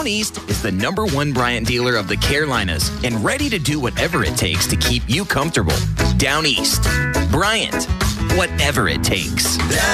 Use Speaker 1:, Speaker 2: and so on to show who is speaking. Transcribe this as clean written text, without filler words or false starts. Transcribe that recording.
Speaker 1: Down East is the #1 Bryant dealer of the Carolinas and ready to do whatever it takes to keep you comfortable. Down East. Bryant. Whatever it takes.